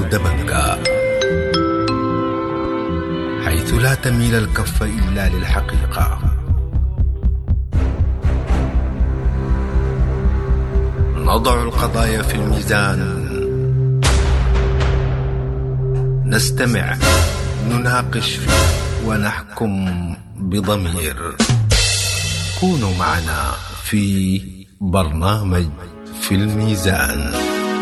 دبنجا، حيث لا تميل الكف إلا للحقيقة. نضع القضايا في الميزان، نستمع، نناقش ونحكم بضمير. كونوا معنا في برنامج في الميزان.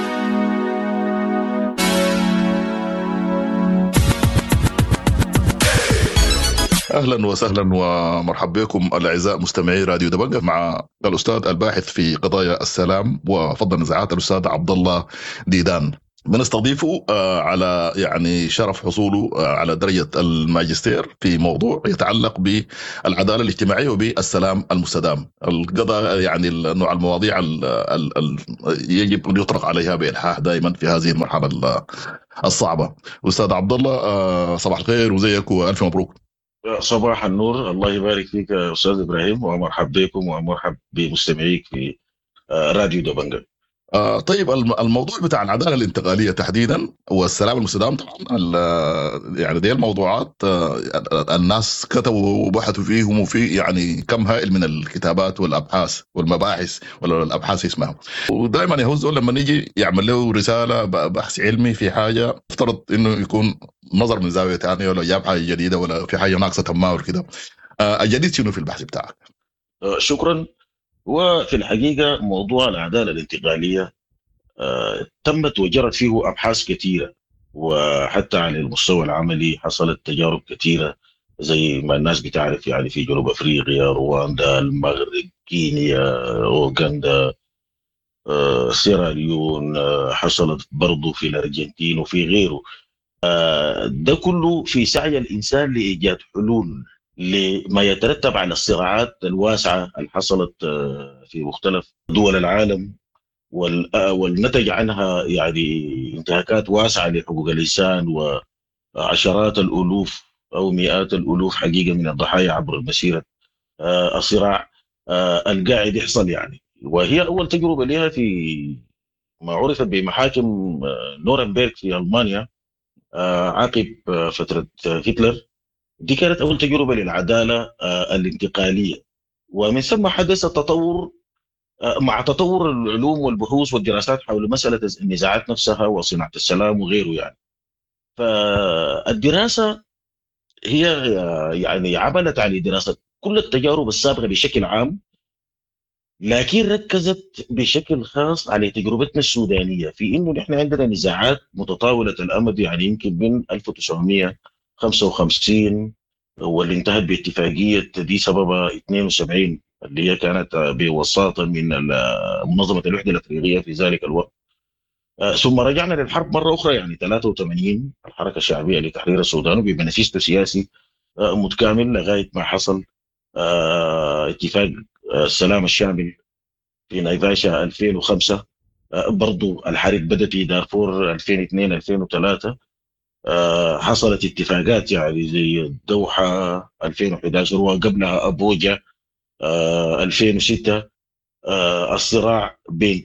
أهلا وسهلا ومرحبا بكم الأعزاء مستمعي راديو دبنجة مع الأستاذ الباحث في قضايا السلام وفض النزاعات الأستاذ عبد الله ديدان. بنستضيفه على شرف حصوله على درجة الماجستير في موضوع يتعلق بالعدالة الاجتماعية وبالسلام المستدام. القضاء النوع المواضيع يجب أن يطرق عليها بإلحاح دائما في هذه المرحلة الصعبة. أستاذ عبد الله، صباح الخير وزيك وألف مبروك. صباح النور، الله يبارك فيك يا أستاذ إبراهيم، ومرحب بكم ومرحب بمستمعيك في راديو دبنجة. طيب، الموضوع بتاع العدالة الانتقالية تحديدا والسلام المستدام طبعا دي الموضوعات الناس كتبوا وبحثوا فيهم، وفي كم هائل من الكتابات والأبحاث والمباحث ولا الأبحاث اسمها. ودائما يهوزوا لما نيجي يعمل له رسالة بحث علمي في حاجة افترض انه يكون نظر من زاوية ثانية ولا جاب حاجة جديدة ولا في حاجة ناقصة تمام وكده. الجديد شنو في البحث بتاعك؟ شكرا. وفي الحقيقة موضوع العدالة الانتقالية تمت وجرت فيه أبحاث كثيرة، وحتى على المستوى العملي حصلت تجارب كثيرة زي ما الناس بتعرف في جنوب أفريقيا، رواندا، المغرب، كينيا، أوغندا، سيراليون، حصلت برضو في الأرجنتين وفي غيره. ده كله في سعي الإنسان لإيجاد حلول لما يترتب على الصراعات الواسعة اللي حصلت في مختلف دول العالم، والنتج عنها انتهاكات واسعة لحقوق الإنسان وعشرات الألوف أو مئات الألوف حقيقة من الضحايا عبر مسيرة الصراع القاعد يحصل وهي أول تجربة لها في ما عرفت بمحاكم نورنبيرغ في ألمانيا عقب فترة هتلر. دي كانت أول تجربة للعدالة الانتقالية، ومن ثم حدث التطور مع تطور العلوم والبحوث والدراسات حول مسألة النزاعات نفسها وصناعة السلام وغيره. فالدراسة هي عملت على دراسة كل التجارب السابقة بشكل عام، لكن ركزت بشكل خاص على تجربتنا السودانية في إنه نحن عندنا نزاعات متطاولة الأمد يمكن من 1955 واللي انتهت باتفاقية دي سببها 72 اللي هي كانت بوساطة من منظمة الوحدة الأفريقية في ذلك الوقت. ثم رجعنا للحرب مرة أخرى 83 الحركة الشعبية لتحرير السودان بمنافسته سياسي متكامل لغاية ما حصل اتفاق السلام الشامل في نايفاشا 2005. برضو الحرب بدأت في دارفور 2002-2003. حصلت اتفاقات زي الدوحة 2011 وقبلها أبوجا 2006. الصراع بين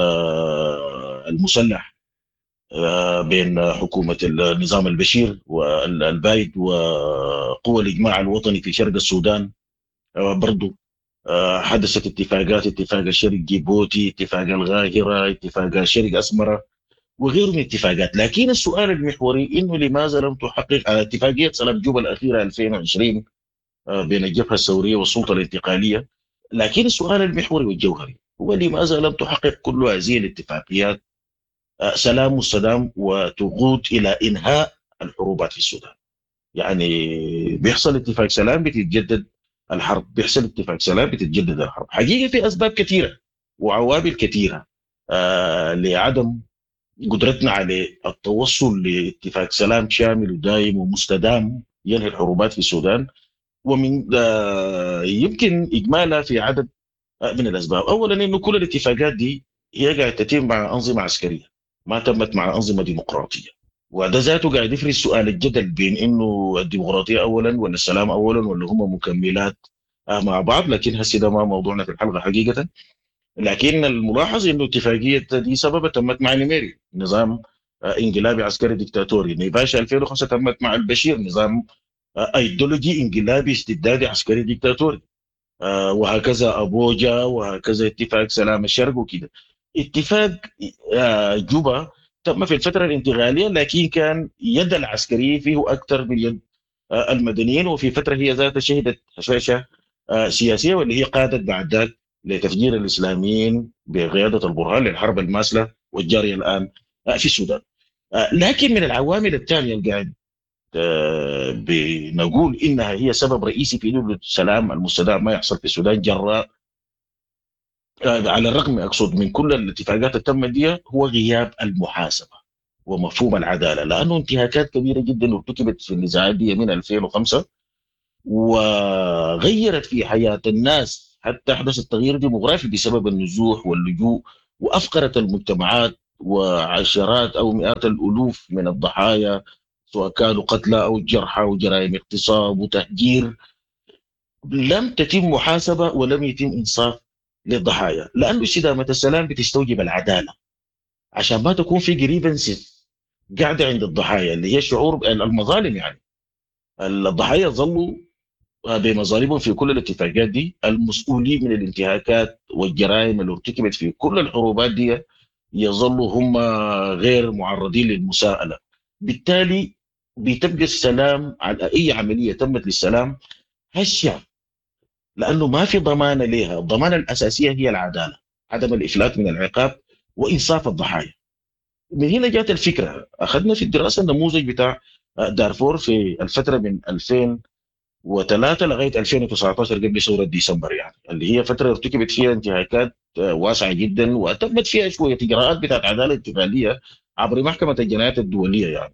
المسلح بين حكومة النظام البشير والبايد وقوى الإجماع الوطني في شرق السودان. برضو حدثت اتفاقات، اتفاق شرق جيبوتي، اتفاق الغاهرة، اتفاق شرق أسمرة وغيره من اتفاقات. لكن السؤال المحوري إنه لماذا لم تحقق اتفاقية سلام جوبا الأخيرة 2020 بين الجبهة الثورية والسلطة الانتقالية؟ لكن السؤال المحوري والجوهري هو لماذا لم تحقق كل هذه الاتفاقيات سلام مستدام وتقود إلى إنهاء الحروبات في السودان؟ بيحصل اتفاق سلام بتتجدد الحرب، بيحصل اتفاق سلام بتتجدد الحرب. حقيقة في أسباب كثيرة وعوامل كثيرة لعدم قدرتنا على التوصل لاتفاق سلام شامل ودائم ومستدام ينهي الحروبات في السودان، ومن يمكن إجمالها في عدد من الأسباب. أولا إنه كل الاتفاقات دي هي قاعدة تتم مع أنظمة عسكرية، ما تمت مع أنظمة ديمقراطية، وده ذاته قاعد يفرز سؤال الجدل بين إنه الديمقراطية أولا ولا السلام أولا ولا هم مكملات مع بعض. لكن هسه ده ما موضوعنا في الحلقة حقيقة. لكن الملاحظ إنه اتفاقية دي سبب تمت مع نيميري، نظام انقلابي عسكري ديكتاتوري. نيفاشا 2005 تمت مع البشير، نظام ايديولوجي انقلابي استبدادي عسكري ديكتاتوري. وهكذا ابوجا، وهكذا اتفاق سلام الشرق وكده. اتفاق جوبا تم في الفتره الانتقاليه، لكن كان يد العسكريين فيه اكثر من يد المدنيين، وفي فتره هي ذاتها شهدت هشاشه سياسيه، واللي هي قادت بعد ذلك لتفجير الاسلاميين بقياده البرهان للحرب الماثله والجاريه الان في السودان. لكن من العوامل الثانيه اللي قاعد بنقول انها هي سبب رئيسي في انه السلام المستدام ما يحصل في السودان، جراء على الرغم اقصد من كل الاتفاقات التامه دي، هو غياب المحاسبه ومفهوم العداله، لانه انتهاكات كبيره جدا ارتكبت في النزاعات دي من 2005 وغيرت في حياه الناس، حتى حدث التغيير ديموغرافي بسبب النزوح واللجوء، وافقرت المجتمعات، وعشرات او مئات الالوف من الضحايا سواء كانوا قتلى او جرحى، وجرائم اغتصاب وتهجير. لم تتم محاسبه ولم يتم انصاف للضحايا، لانه استدامه السلام بتستوجب العداله عشان ما تكون في جريفنسز قاعده عند الضحايا اللي هي شعور المظالم. يعني الضحايا ظلوا بمظالمهم في كل الاتفاقات دي، المسؤولين من الانتهاكات والجرائم اللي ارتكبت في كل الحروبات دي يظلوا هم غير معرضين للمساءله. بالتالي بتبقى السلام على اي عمليه تمت للسلام هشه، لانه ما في ضمانه لها. الضمانه الاساسيه هي العداله، عدم الافلات من العقاب وانصاف الضحايا. من هنا جات الفكره، اخذنا في الدراسه النموذج بتاع دارفور في الفتره من 2003 لغايه 2019 قبل ثوره ديسمبر، يعني اللي هي فتره ارتكبت فيها انتهاكات واسعه جدا، وتمت فيها شويه اجراءات بتاعت عداله انتقاليه عبر محكمه الجنايات الدوليه، يعني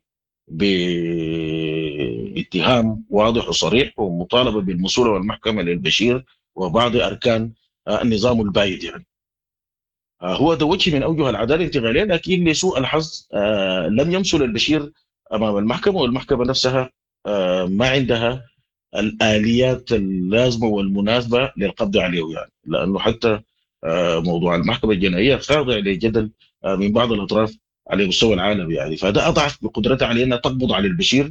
باتهام واضح وصريح ومطالبه بالمصوله والمحكمه للبشير وبعض اركان النظام البايد. يعني هو ده وجه من اوجه العداله الانتقاليه، لكن لسوء الحظ لم يمثل البشير امام المحكمه، والمحكمه نفسها ما عندها الاليات اللازمه والمناسبه للقبض عليه، يعني لانه حتى موضوع المحكمه الجنائيه خاضع لجدل من بعض الاطراف على مستوى العالم، يعني فده اضعف بقدرتها على انها تقبض على البشير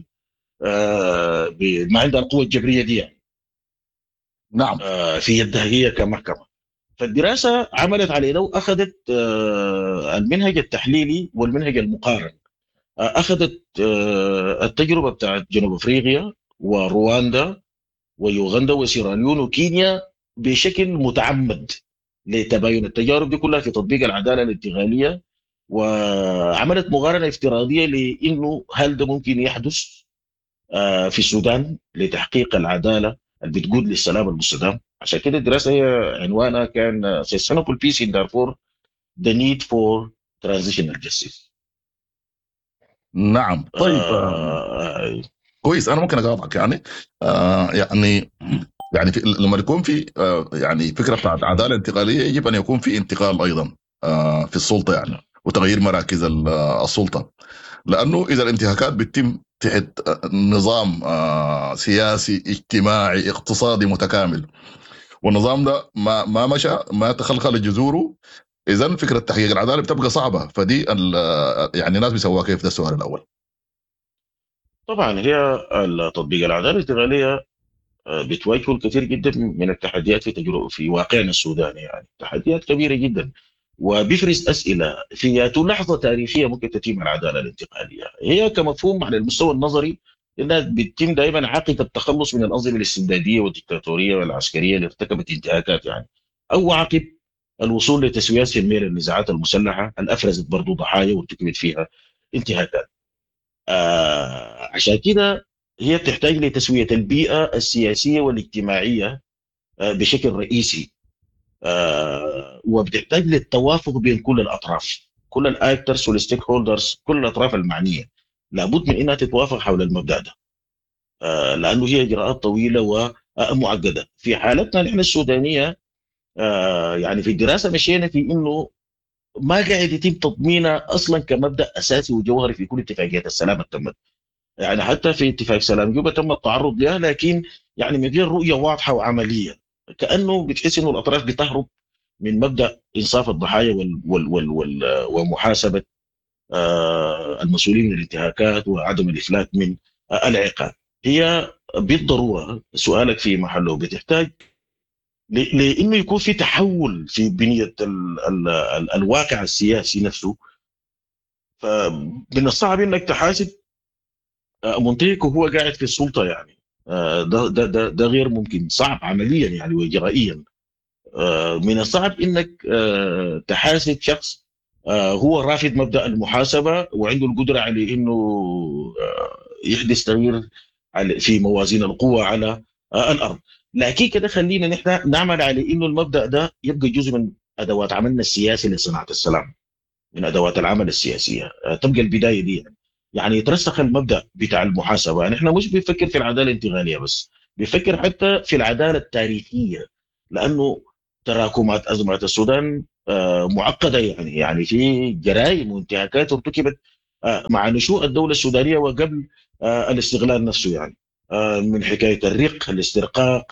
ما عندها القوه الجبريه دي، يعني نعم. في يدها هي كمحكمه. فالدراسه عملت على ده، اخذت المنهج التحليلي والمنهج المقارن. اخذت التجربه بتاعت جنوب افريقيا ورواندا ويوغندا وسيراليون وكينيا بشكل متعمد لتباين التجارب دي كلها في تطبيق العداله الانتقاليه، وعملت مقارنه افتراضيه لانه هل ده ممكن يحدث في السودان لتحقيق العداله اللي بتقود للسلام المستدام. عشان كده الدراسه هي عنوانها كان Sustainable Peace in Darfur: The Need for Transitional Justice. نعم. طيب كويس، انا ممكن اقاطعك يعني يعني لما يكون في يعني فكره بتاعت عداله انتقاليه، يجب ان يكون في انتقال ايضا في السلطه، يعني وتغيير مراكز السلطه، لانه اذا الانتهاكات بتتم تحت نظام سياسي اجتماعي اقتصادي متكامل، والنظام ده ما مشى، ما تخلخل جذوره، اذا فكره تحقيق العداله بتبقى صعبه. فدي يعني الناس بيسووها كيف؟ ده السؤال الاول. طبعا هي تطبيق العداله الانتقاليه بتواجهه الكثير جدا من التحديات في واقعنا السوداني، يعني تحديات كبيره جدا، وبيفرز اسئله في لحظه تاريخيه ممكن تتم العداله الانتقاليه. هي كمفهوم على المستوى النظري انها بتتم دائما عقب التخلص من الانظمه الاستبداديه والديكتاتوريه والعسكريه اللي ارتكبت انتهاكات، يعني او عقب الوصول لتسويات في الميل النزاعات المسلحه اللي افرزت برضه ضحايا وارتكبت فيها انتهاكات. عشان كده هي بتحتاج لتسويه البيئه السياسيه والاجتماعيه بشكل رئيسي، وبتحتاج للتوافق بين كل الاطراف، كل الاكترز والستيك هولدرز، كل الاطراف المعنيه لابد من انها تتوافق حول المبدا ده، لانه هي اجراءات طويله ومعقده. في حالتنا نحن السودانيه يعني في الدراسه مشينا في انه ما قاعد يتم تضمينها اصلا كمبدا اساسي وجوهري في كل اتفاقيات السلام التمت. يعني حتى في اتفاق سلام جوبا تم التعرض لها، لكن يعني من غير رؤيه واضحه وعمليه، كانه بتحس انه الاطراف بتهرب من مبدا انصاف الضحايا ومحاسبه المسؤولين من الانتهاكات وعدم الإفلات من العقاب. هي بالضرورة سؤالك في محله، بتحتاج لانه يكون في تحول في بنيه الواقع السياسي نفسه. فمن الصعب انك تحاسب منتهك وهو قاعد في السلطه يعني. ده غير ممكن، صعب عمليا يعني واجرائيا. من الصعب انك تحاسب شخص هو رافض مبدا المحاسبه وعنده القدره على انه يحدث تغيير في موازين القوى على الارض. لكن كده خلينا نحن نعمل على انه المبدا ده يبقى جزء من ادوات عملنا السياسي لصناعه السلام، من ادوات العمل السياسيه. تبقى البدايه دي يعني يترسخ المبدا بتاع المحاسبه. نحن مش بنفكر في العداله الانتقاليه بس، بنفكر حتى في العداله التاريخيه، لانه تراكمات ازمات السودان معقده يعني في جرائم وانتهاكات ارتكبت مع نشوء الدوله السودانيه وقبل الاستغلال نفسه يعني. من حكايه الرق، الاسترقاق،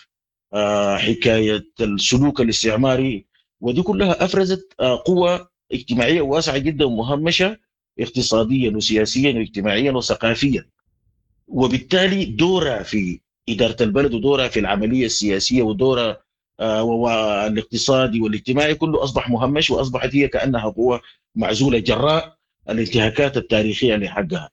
حكايه السلوك الاستعماري، ودي كلها افرزت قوى اجتماعيه واسعه جدا ومهمشه اقتصاديا وسياسيا واجتماعيا وثقافيا، وبالتالي دورها في اداره البلد ودورها في العمليه السياسيه ودورها والاقتصادي والاجتماعي كله اصبح مهمش، واصبحت هي كانها قوه معزوله جراء الانتهاكات التاريخيه اللي حقها.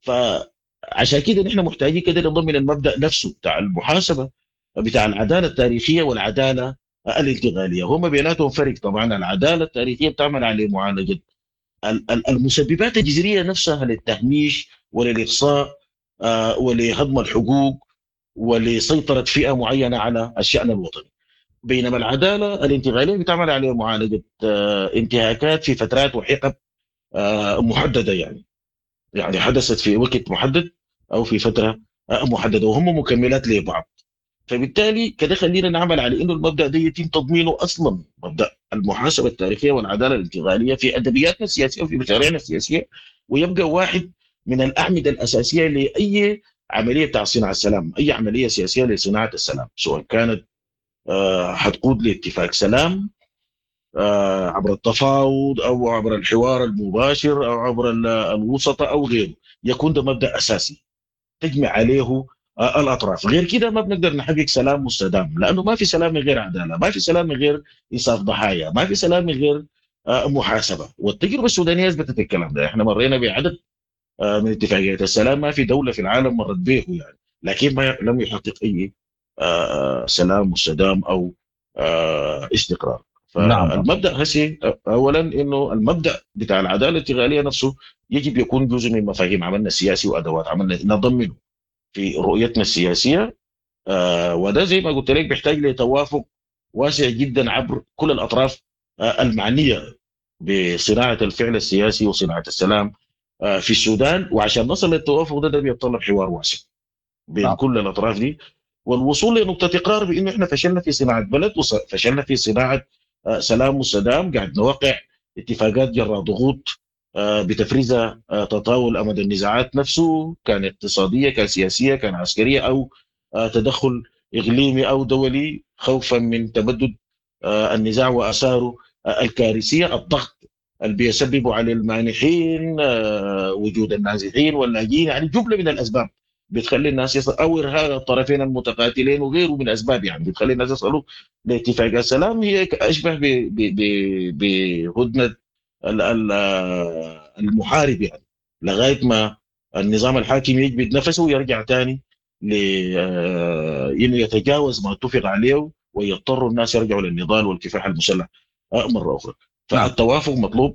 فعشان كده نحن محتاجين كده نضمن المبدا نفسه بتاع المحاسبه، بتاع العداله التاريخيه والعداله الانتقاليه. هم بيناتهم فرق طبعا. العداله التاريخيه بتعمل على معالجه المسببات الجذريه نفسها للتهميش وللاقصاء ولهضم الحقوق ولسيطره فئه معينه على الشان الوطني. بينما العداله الانتقاليه بتعمل على معالجه انتهاكات في فترات وحقب محدده يعني حدثت في وقت محدد او في فتره محدده، وهم مكملات لبعض. فبالتالي كده خلينا نعمل على انه المبدا ده يتم تضمينه اصلا، مبدا المحاسبه التاريخيه والعداله الانتقاليه في ادبياتنا السياسيه وفي مشاريعنا السياسيه، ويبقى واحد من الاعمده الاساسيه لاي عمليه بتاع صناعه السلام، اي عمليه سياسيه لصناعه السلام، سواء كانت حتقود لاتفاق سلام عبر التفاوض او عبر الحوار المباشر او عبر الوسطاء او غيره. يكون ده مبدا اساسي تجمع عليه الاطراف. غير كده ما بنقدر نحقق سلام مستدام، لانه ما في سلام من غير عداله، ما في سلام من غير انصاف ضحايا، ما في سلام من غير محاسبه. والتجربه السودانيه اثبتت الكلام ده. احنا مرينا بعدد من اتفاقيات السلام ما في دوله في العالم مرت به يعني، لكن ما لم يحقق اي سلام مستدام او استقرار. نعم. فالمبدا هسي اولا انه المبدا بتاع العداله الانتقاليه نفسه يجب يكون جزء من مفاهيم عملنا السياسي وادوات عملنا نضمنه في رؤيتنا السياسيه. وده زي ما قلت لك بيحتاج لتوافق واسع جدا عبر كل الاطراف المعنيه بصناعه الفعل السياسي وصناعه السلام في السودان. وعشان نصل للتوافق ده بيتطلب حوار واسع بين كل الاطراف دي، والوصول لنقطه اقرار بانه احنا فشلنا في صناعه بلد وفشلنا في صناعه سلام مستدام. قاعد نوقع اتفاقات جراء ضغوط بتفريزها تطاول امد النزاعات نفسه، كان اقتصاديه كان سياسيه كان عسكريه او تدخل اقليمي او دولي، خوفا من تمدد النزاع واثاره الكارثيه. الضغط اللي بيسببوا على المانحين، وجود النازحين واللاجئين، يعني جمله من الاسباب بتخلي الناس يصل او ارهاق الطرفين المتقاتلين وغيره من اسباب يعني بتخلي الناس يصلوا لاتفاق السلام. هي اشبه بهدنه المحارب يعني، لغايه ما النظام الحاكم يجبد نفسه ويرجع ثاني انه يتجاوز ما اتفق عليه ويضطر الناس يرجعوا للنضال والكفاح المسلح مره اخرى. فالتوافق مطلوب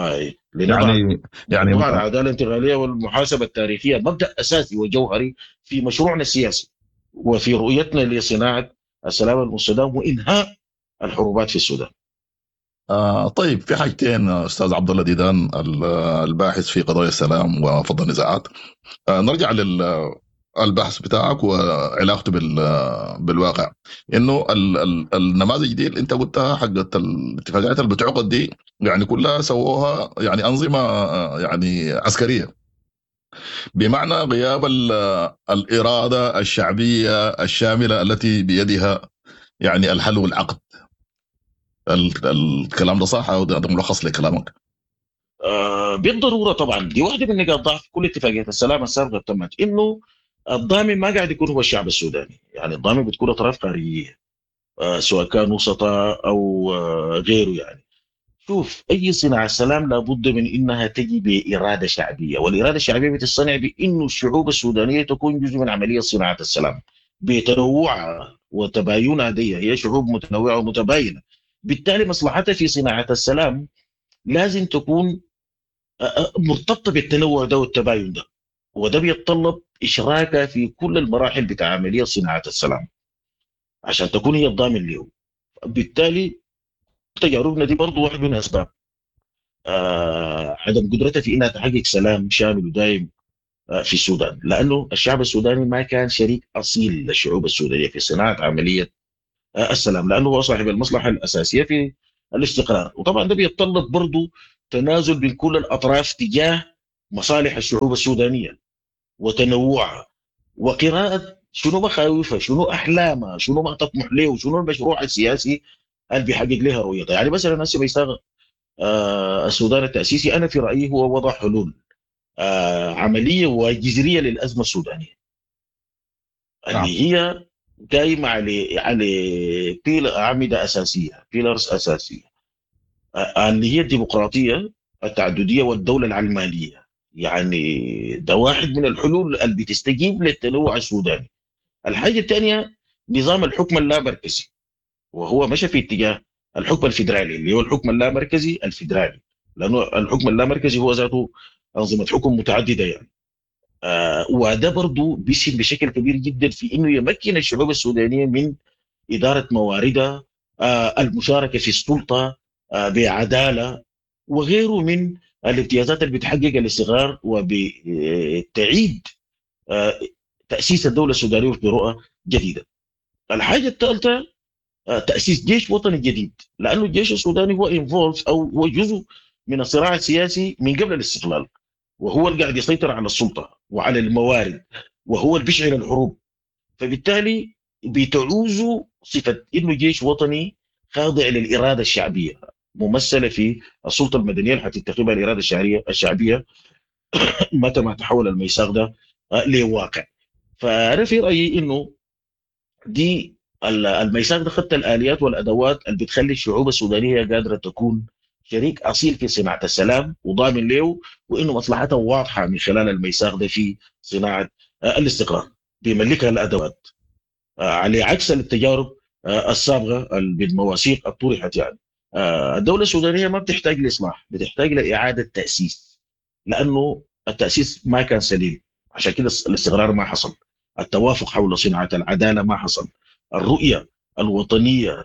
يعني موضوع العداله الانتقاليه والمحاسبه التاريخيه مبدا اساسي وجوهري في مشروعنا السياسي وفي رؤيتنا لصناعه السلام المستدام وانهاء الحروبات في السودان. طيب، في حاجتين استاذ عبد الله ديدان الباحث في قضايا السلام وفض النزاعات. نرجع للبحث بتاعك وعلاقته بالواقع. انه النماذج دي اللي انت قلتها حقت الاتفاقات اللي بتعقد دي يعني كلها سووها يعني انظمه يعني عسكريه، بمعنى غياب الاراده الشعبيه الشامله التي بيدها يعني الحل والعقد. الكلام ده صح او ده ملخص لكلامك؟ بالضروره طبعا دي واحده من نقاط ضعف كل اتفاقيات السلام السابقه تمت، انه الضامن ما قاعد يكون هو الشعب السوداني، يعني الضامن بتكون اطراف خارجيه، سواء كان وسطاء او غيره يعني. شوف، اي صناعه سلام لابد من انها تجي باراده شعبيه، والاراده الشعبيه بتصنع بانه الشعوب السودانيه تكون جزء من عمليه صناعه السلام بتنوعها وتباينها. دي هي شعوب متنوعه ومتباينه، بالتالي مصلحتها في صناعه السلام لازم تكون مرتبطه بالتنوع ده والتباين ده، وده بيتطلب اشراكها في كل المراحل بتاع عمليه صناعه السلام عشان تكون هي الضامن له. بالتالي تجاربنا دي برضو واحد من الاسباب عدم قدرتها في انها تحقق سلام شامل ودائم في السودان، لانه الشعب السوداني ما كان شريك اصيل للشعوب السودانيه في صناعه عمليه السلام، لانه هو صاحب المصلحه الاساسيه في الاستقرار. وطبعا ده بيتطلب برضه تنازل بين كل الاطراف تجاه مصالح الشعوب السودانيه وتنوعها، وقراءه شنو مخاوفها، شنو احلامها، شنو ما تطمح له، وشنو المشروع السياسي اللي بيحقق لها رؤيتها. يعني مثلا هسه بيشتغل السودان التاسيسي، انا في رايي هو وضع حلول عمليه وجذريه للازمه السودانيه نعم. اللي هي قايمه على اعمده اساسيه، بيلرز اساسيه، اللي هي الديمقراطيه، التعدديه، والدوله العلمانيه. يعني ده واحد من الحلول اللي بتستجيب للتنوع السوداني. الحاجه الثانيه نظام الحكم اللامركزي، وهو مشى في اتجاه الحكم الفيدرالي اللي هو الحكم اللامركزي الفيدرالي، لانه الحكم اللامركزي هو ذاته انظمه حكم متعدده يعني. وده برضه بيسهم بشكل كبير جدا في انه يمكن الشعوب السودانيه من اداره مواردها، المشاركه في السلطه بعداله، وغيره من الامتيازات اللي بتحقق الاستقرار، وبتعيد تاسيس الدوله السودانيه برؤى جديده. الحاجه الثالثه تاسيس جيش وطني جديد، لانه الجيش السوداني هو انفولف او هو جزء من الصراع السياسي من قبل الاستقلال، وهو اللي قاعد يسيطر على السلطه وعلى الموارد، وهو اللي بيشعل الحروب. فبالتالي بتعوزوا صفه انه جيش وطني خاضع للاراده الشعبيه، ممثله في السلطه المدنيه اللي حتتخذها الاراده الشعبيه متى ما تحول الميثاق ده لواقع. فانا في رايي انه دي الميثاق ده خدت الاليات والادوات اللي بتخلي الشعوب السودانيه قادره تكون شريك اصيل في صناعه السلام وضامن له، وانه مصلحتها واضحه من خلال الميثاق ده في صناعه الاستقرار، بيملكها الادوات على عكس التجارب السابقه بالمواثيق الطرحت يعني. الدوله السودانيه ما بتحتاج لاصلاح، بتحتاج لاعاده تاسيس، لانه التاسيس ما كان سليم، عشان كده الاستقرار ما حصل، التوافق حول صناعه العداله ما حصل، الرؤيه الوطنيه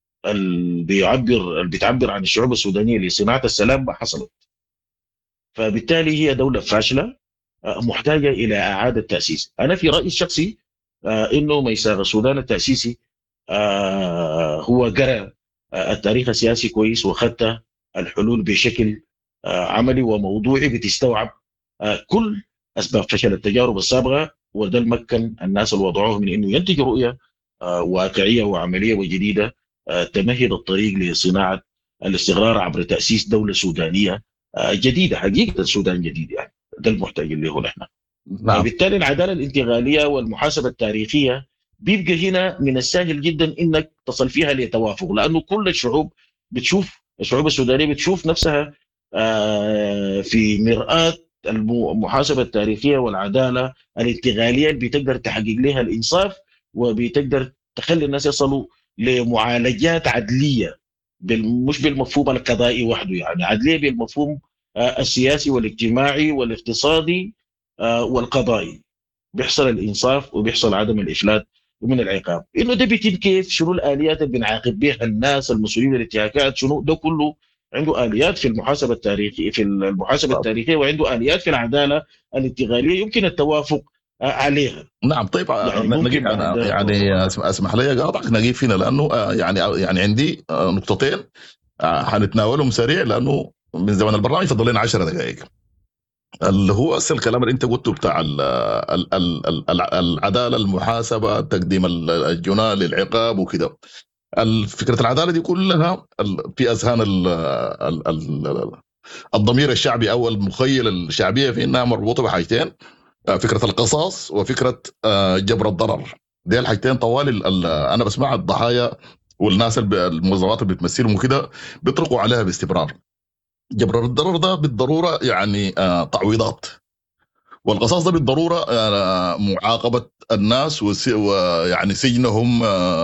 اللي بتعبر عن الشعوب السودانيه لصناعه السلام ما حصلت. فبالتالي هي دوله فاشله محتاجه الى اعاده تاسيس. انا في رايي الشخصي انه ميثاق السودان التاسيسي هو قرأ التاريخ السياسي كويس، وخدت الحلول بشكل عملي وموضوعي بتستوعب كل اسباب فشل التجارب السابقه، وده مكن الناس اللي وضعوه من انه ينتجوا رؤيه واقعيه وعمليه وجديده تمهد الطريق لصناعه الاستقرار عبر تاسيس دوله سودانيه جديده، حقيقه السودان جديد يعني. ده المحتاج اللي هو نحن. نعم. بالتالي العداله الانتقاليه والمحاسبه التاريخيه بيبقى هنا من السهل جدا انك تصل فيها لتوافق، لانه كل الشعوب بتشوف، الشعوب السودانيه بتشوف نفسها في مرآة المحاسبه التاريخيه والعداله الانتقاليه اللي بتقدر تحقق لها الانصاف، وبتقدر تخلي الناس يصلوا لمعالجات عدليه مش بالمفهوم القضائي وحده، يعني عدليه بالمفهوم السياسي والاجتماعي والاقتصادي والقضائي، بيحصل الانصاف وبيحصل عدم الافلات ومن العقاب. انه ده بيتم كيف، شنو الاليات اللي بنعاقب بها الناس المسؤولين للانتهاكات، شنو ده كله عنده اليات في المحاسبه التاريخيه، التاريخيه، وعنده اليات في العداله الانتقاليه يمكن التوافق عليها. نعم. طيب يعني ممكن بعد يعني اسمح لي اقاطعك نجيب فينا، لانه يعني عندي نقطتين حنتناولهم سريع، لانه من زمان البرنامج فضل لنا 10 دقائق. اللي هو اصل الكلام اللي انت قلته بتاع العداله، المحاسبه، تقديم الجناة للعقاب وكده. فكره العداله دي كلها في اذهان الضمير الشعبي او المخيله الشعبيه في انها مربوطه بحاجتين، فكره القصاص وفكره جبر الضرر. دي الحاجتين طوال انا بسمع الضحايا والناس المنظمات اللي بتمثلهم وكده بيطرقوا عليها باستمرار. جبر الضرر ده بالضروره يعني تعويضات، والقصاص ده بالضروره معاقبه الناس ويعني سجنهم،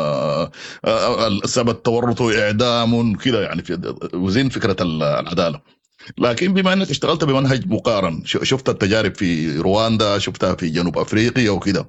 سبب التورط واعدام كده، يعني في وزين فكره العداله. لكن بما انك اشتغلت بمنهج مقارن، شفت التجارب في رواندا، شفتها في جنوب افريقيا وكده،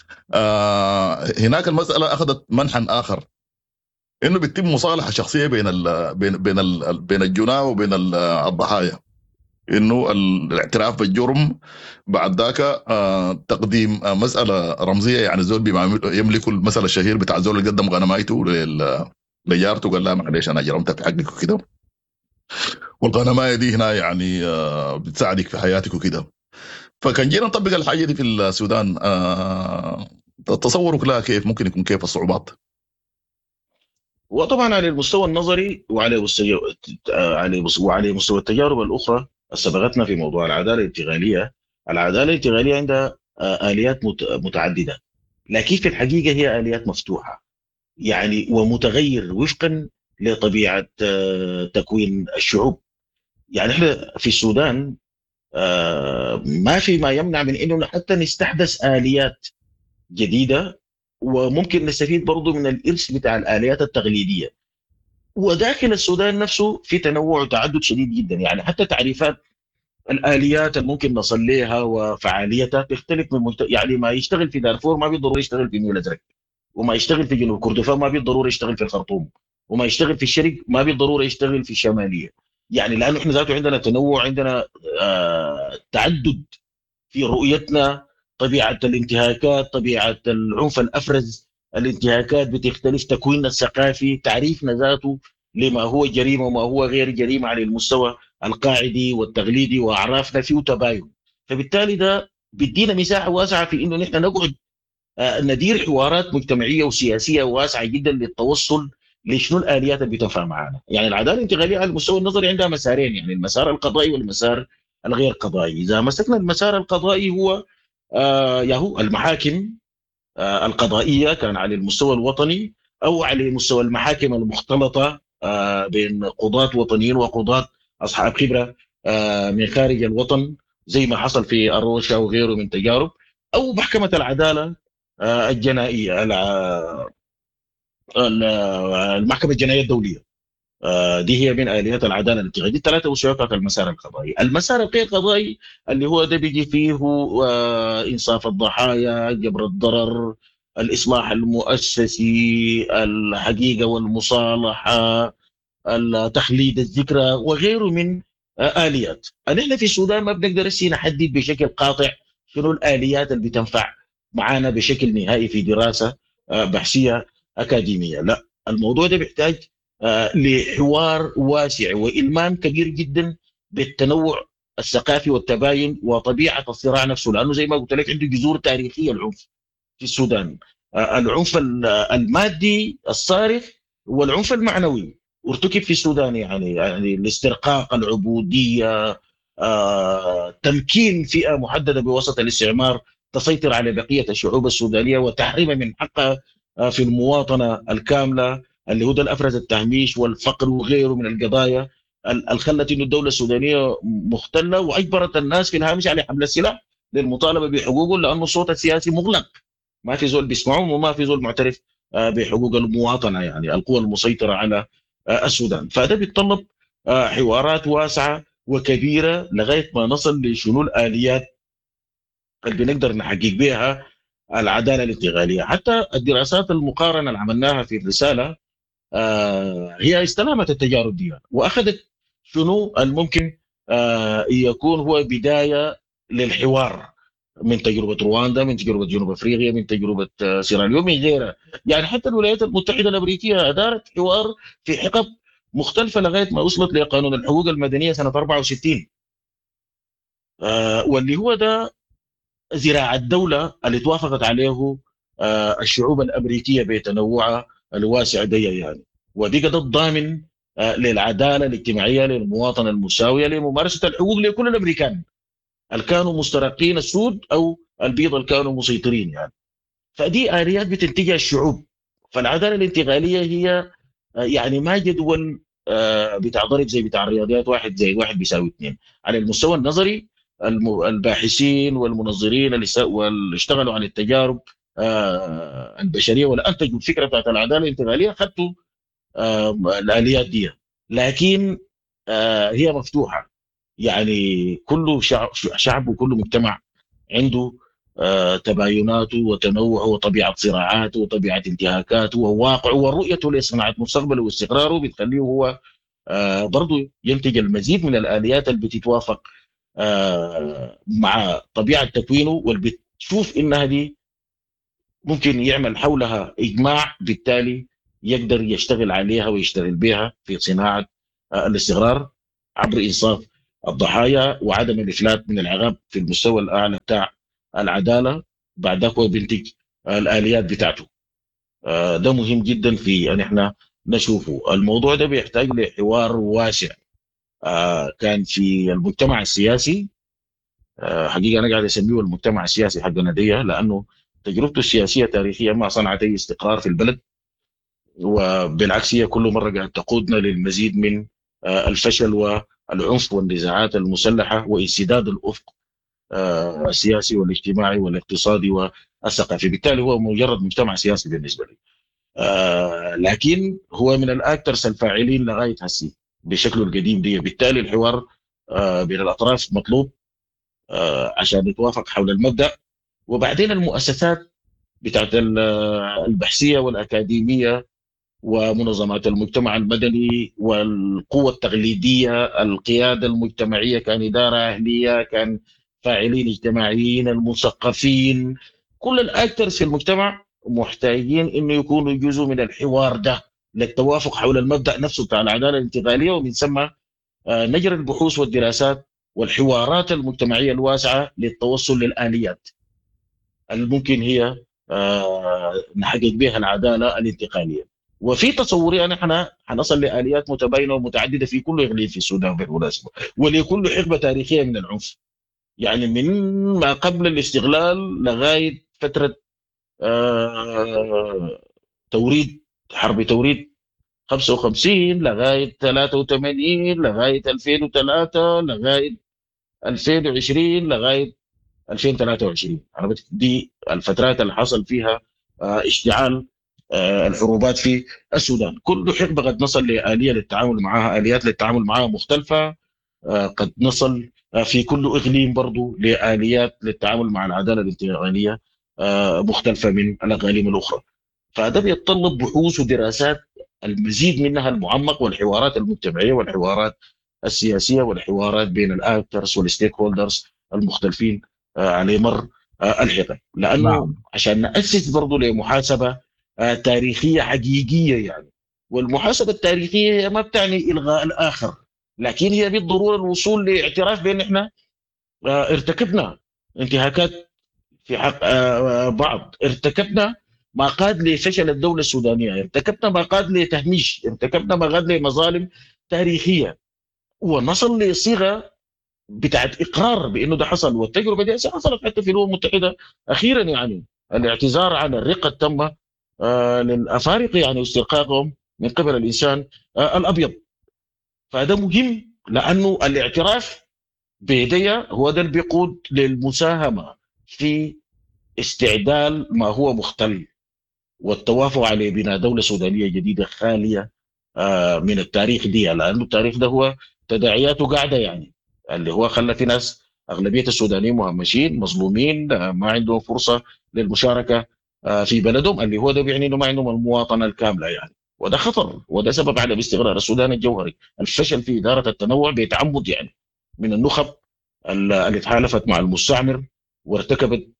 هناك المساله اخذت منحى اخر، انه بيتم مصالحه شخصيه بين الجناه وبين الضحايا، انه الاعتراف بالجرم بعد ذاك تقديم مساله رمزيه، يعني زول بما يملك المثل الشهير بتاع زول اللي قدم غنمايته لجارته قال لها معلش انا جرمت في حقك وكده، والغنمايه دي هنا يعني بتساعدك في حياتك وكده. فكان جينا نطبق الحاجه دي في السودان، تصورك لها كيف ممكن يكون، كيف الصعوبات؟ وطبعا على المستوى النظري وعلى مستوى التجارب الاخرى سبقتنا في موضوع العداله الانتقاليه. العداله الانتقاليه عندها اليات متعدده، لكن في الحقيقه هي اليات مفتوحه يعني ومتغير وفقا لطبيعه تكوين الشعوب. يعني احنا في السودان ما في ما يمنع من انه حتى نستحدث اليات جديده، وممكن نستفيد برضو من الارث بتاع الاليات التقليديه. وداخل السودان نفسه في تنوع وتعدد شديد جدا، يعني حتى تعريفات الاليات اللي ممكن نصل لها وفعاليتها تختلف يعني ما يشتغل في دارفور ما بالضروره يشتغل في النيل الازرق، وما يشتغل في جنوب كردفان ما بالضروره يشتغل في الخرطوم، وما يشتغل في الشرق ما بالضروره يشتغل في الشماليه. يعني لانه احنا ذاته عندنا تنوع، عندنا تعدد في رؤيتنا، طبيعه الانتهاكات، طبيعه العنف الافرز، الانتهاكات بتختلف، تكويننا الثقافي، تعريفنا ذاته لما هو جريمه وما هو غير جريمه على المستوى القاعدي والتقليدي، واعرافنا فيه تباين. فبالتالي ده بيدينا مساحه واسعه في انه نحن نقعد ندير حوارات مجتمعيه وسياسيه واسعه جدا للتوصل لشنو الاليات اللي بتنفع معنا. يعني العداله الانتقاليه على المستوى النظري عندها مسارين، يعني المسار القضائي والمسار الغير قضائي. اذا مسكنا المسار القضائي هو يهو المحاكم القضائيه كان على المستوى الوطني او على مستوى المحاكم المختلطه بين قضاة وطنيين وقضاة اصحاب خبره من خارج الوطن، زي ما حصل في الروشة وغيره من تجارب، او محكمه العداله الجنائيه، المحكمه الجنائيه الدوليه. دي هي من اليات العداله الانتقاليه. دي ثلاثه مستويات المسار القضائي. المسار الغير قضائي اللي هو ده بيجي فيه انصاف الضحايا، جبر الضرر، الاصلاح المؤسسي، الحقيقه والمصالحه، تخليد الذكرى وغيره من اليات. نحن في السودان ما بنقدر نحدد بشكل قاطع شنو الاليات اللي بتنفع معانا بشكل نهائي في دراسه بحثيه اكاديميه. لا، الموضوع ده بيحتاج لحوار واسع والمام كبير جدا بالتنوع الثقافي والتباين وطبيعه الصراع نفسه، لانه زي ما قلت لك عنده جذور تاريخيه العنف في السودان. العنف المادي الصارخ والعنف المعنوي ارتكب في السودان، يعني الاسترقاق، العبوديه، تمكين فئه محدده بوسط الاستعمار تسيطر على بقيه الشعوب السودانيه وتحريمها من حقها في المواطنه الكامله، اللي هو ده الافرز التهميش والفقر وغيره من القضايا الخلت انه الدوله السودانيه مختله واجبرت الناس في الهامش على حمل السلاح للمطالبه بحقوقهم، لانه الصوت السياسي مغلق، ما في زول بيسمعهم وما في زول معترف بحقوق المواطنه، يعني القوى المسيطره على السودان. فده بيتطلب حوارات واسعه وكبيره لغايه ما نصل لشنو الاليات اللي بنقدر نحقق بها العداله الانتقاليه. حتى الدراسات المقارنه اللي عملناها في الرساله هي استلمت التجارب دي واخذت شنو الممكن يكون هو بدايه للحوار من تجربه رواندا، من تجربه جنوب افريقيا، من تجربه سيراليون، من غيرها. يعني حتى الولايات المتحده الامريكيه ادارت حوار في حقب مختلفه لغايه ما وصلت لقانون الحقوق المدنيه سنه 64، واللي هو ده ذراع الدوله اللي توافقت عليه الشعوب الامريكيه بتنوعها الواسع دي يعني، وبقى ده الضامن للعداله الاجتماعيه للمواطنه المساويه لممارسه الحقوق لكل الامريكان اللي كانوا مسترقين السود او البيض اللي كانوا مسيطرين يعني. فدي اليات بتنتجها الشعوب. فالعداله الانتقاليه هي يعني ما جدول بتاع ضرب زي بتاع الرياضيات 1+1=2. على المستوى النظري الباحثين والمنظرين اللي اشتغلوا على التجارب البشريه واللي انتجوا الفكره بتاعت العداله الانتقاليه خدوا الاليات دي. لكن هي مفتوحه، يعني كل شعب وكل مجتمع عنده تبايناته وتنوعه وطبيعه صراعاته وطبيعه انتهاكاته وواقعه ورؤيته لصناعه مستقبله واستقراره بتخليه هو برضه ينتج المزيد من الاليات اللي بتتوافق مع طبيعه تكوينه، واللي بتشوف انها دي ممكن يعمل حولها اجماع، بالتالي يقدر يشتغل عليها ويشتغل بها في صناعه الاستقرار عبر انصاف الضحايا وعدم الافلات من العقاب في المستوى الاعلى بتاع العداله. بعد ذلك هو بينتج الاليات بتاعته. ده مهم جدا في ان احنا نشوفه. الموضوع ده بيحتاج لحوار واسع كان في المجتمع السياسي. حقيقه انا قاعد اسميه المجتمع السياسي حقنا دي، لانه تجربته السياسيه تاريخيا ما صنعت اي استقرار في البلد، وبالعكس هي كل مره قاعد تقودنا للمزيد من الفشل والعنف والنزاعات المسلحه وانسداد الافق السياسي والاجتماعي والاقتصادي والثقافي. بالتالي هو مجرد مجتمع سياسي بالنسبه لي، لكن هو من الاكثرس الفاعلين لغايه هسه بشكله القديم دي. بالتالي الحوار بين الاطراف مطلوب عشان نتوافق حول المبدا. وبعدين المؤسسات بتاعت البحثيه والاكاديميه ومنظمات المجتمع المدني والقوة التقليدية، القيادة المجتمعية كان إدارة أهلية كان فاعلين اجتماعيين المثقفين، كل الأكترز في المجتمع محتاجين إنه يكونوا جزء من الحوار ده للتوافق حول المبدأ نفسه بتاع العدالة الانتقالية. ومن ثم نجر البحوث والدراسات والحوارات المجتمعية الواسعة للتوصل للآليات الممكن هي نحقق بها العدالة الانتقالية. وفي تصوري أن احنا حنصل لآليات متباينة ومتعددة في كل إقليم في السودان بالمناسبة، ولكل حقبة تاريخية من العنف، يعني من ما قبل الاستغلال لغاية فترة توريد حرب توريد 55 لغاية 83 لغاية 2003 لغاية 2020 لغاية 2023. دي الفترات اللي حصل فيها اشتعال الحروبات في السودان. كل حقبة قد نصل لآلية للتعامل معها، آليات للتعامل معها مختلفة. قد نصل في كل إقليم برضو لآليات للتعامل مع العدالة الانتقالية مختلفة من الأقاليم الأخرى. فهذا بيتطلب بحوث ودراسات المزيد منها المعمق، والحوارات المجتمعية والحوارات السياسية والحوارات بين الأكترز والستيك هولدرز المختلفين على مر الحقب. لأنه عشان نأسس برضو لمحاسبة تاريخية حقيقية يعني. والمحاسبة التاريخية ما بتعني إلغاء الآخر، لكن هي بالضرورة الوصول لاعتراف بأن احنا ارتكبنا انتهاكات في حق بعض، ارتكبنا ما قاد لفشل الدولة السودانية، ارتكبنا ما قاد لتهميش، ارتكبنا ما قاد لمظالم تاريخية، ونصل لصيغة بتاعت إقرار بأنه ده حصل. والتجربة دي حصلت حتى في الأمم المتحدة أخيرا، يعني الاعتذار عن الرقة تم للأفارقة يعني واسترقاقهم من قبل الإنسان الأبيض. فهذا مهم، لأنه الاعتراف بيديا هو ده اللي بيقود للمساهمة في استعدال ما هو مختل والتوافق على بناء دولة سودانية جديدة خالية من التاريخ دي، لأنه التاريخ ده هو تداعياته قاعدة يعني، اللي هو خلى في ناس أغلبية السودانيين مهمشين مظلومين ما عندهم فرصة للمشاركة في بلدهم، اللي هو ده بيعني انه ما عندهم المواطنه الكامله يعني. وده خطر، وده سبب عدم استقرار السودان الجوهري، الفشل في اداره التنوع بتعمد يعني من النخب اللي تحالفت مع المستعمر وارتكبت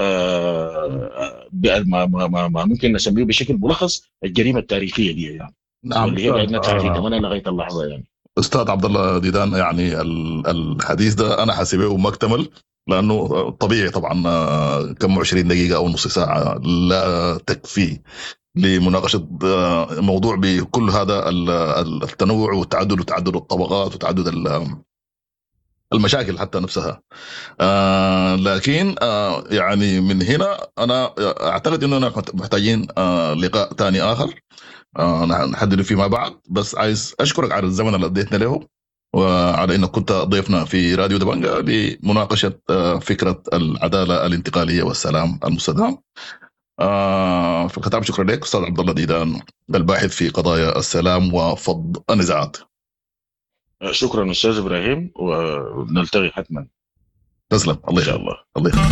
ما ممكن نسميه بشكل ملخص الجريمه التاريخية دي يعني. نعم، واللي هي قاعد ندفع في ثمنها لغايه اللحظه يعني. استاذ عبد الله ديدان، يعني الحديث ده انا حاسبه ما اكتمل، لانه طبيعي طبعا كم 20 دقيقه او نص ساعه لا تكفي لمناقشه موضوع بكل هذا التنوع والتعدد وتعدد الطبقات وتعدد المشاكل حتى نفسها. لكن يعني من هنا انا اعتقد اننا محتاجين لقاء تاني اخر نحدد فيما بعد. بس عايز اشكرك على الزمن اللي اديتنا له، وعلى انك كنت ضيفنا في راديو دبنجة لمناقشه فكره العداله الانتقاليه والسلام المستدام. في الختام شكرا لك استاذ عبد الله ديدان، الباحث في قضايا السلام وفض النزاعات. شكرا استاذ ابراهيم، ونلتقي حتما. تسلم. الله ان شاء يخليك. الله. الله يخليك.